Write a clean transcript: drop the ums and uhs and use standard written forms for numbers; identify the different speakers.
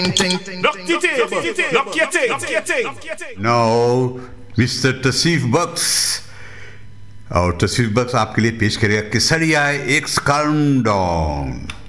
Speaker 1: Now, mister तसीफ बख्श और तसीफ बख्श आपके लिए पेश करेगा केसरिया एक्स काउंटडाउन।